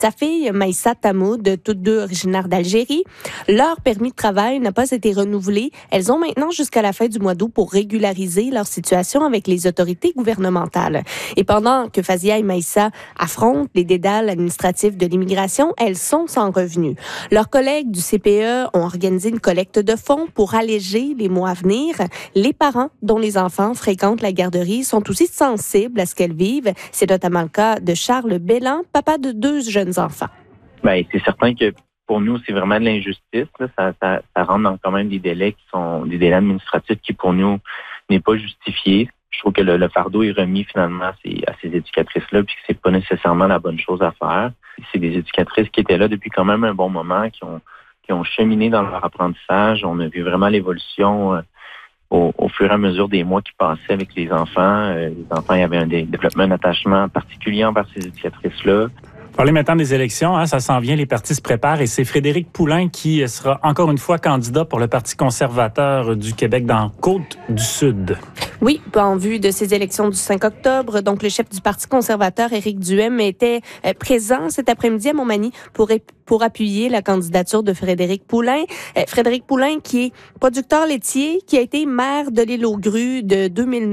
sa fille, Maïssa Tamoud, toutes deux originaires d'Algérie. Leur permis de travail n'a pas été renouvelé. Elles ont maintenant jusqu'à la fin du mois d'août pour régulariser leur situation avec les autorités gouvernementales. Et pendant que Fazia et Maïssa affrontent les dédales administratifs de l'immigration, elles sont sans revenus. Leurs collègues du CPE ont organisé une collecte de fonds pour alléger les mois à venir. Les parents dont les enfants fréquentent la garderie sont aussi sensibles à ce qu'elles vivent. C'est notamment le cas de Charles Belland, papa de 2 jeunes enfants. Bien, c'est certain que pour nous, c'est vraiment de l'injustice. Là. Ça rentre dans quand même des délais qui sont des délais administratifs qui, pour nous, n'est pas justifié. Je trouve que le fardeau est remis finalement à ces éducatrices-là, puis que c'est pas nécessairement la bonne chose à faire. C'est des éducatrices qui étaient là depuis quand même un bon moment, qui ont cheminé dans leur apprentissage. On a vu vraiment l'évolution au fur et à mesure des mois qui passaient avec les enfants. Les enfants, il y avait un développement d'attachement particulier envers ces éducatrices-là. Parler maintenant des élections, ça s'en vient, les partis se préparent et c'est Frédéric Poulain qui sera encore une fois candidat pour le Parti conservateur du Québec dans Côte-du-Sud. Oui, en vue de ces élections du 5 octobre, donc le chef du Parti conservateur, Éric Duhaime, était présent cet après-midi à Montmagny pour appuyer la candidature de Frédéric Poulain. Frédéric Poulain qui est producteur laitier, qui a été maire de l'Île-aux-Grues de 2009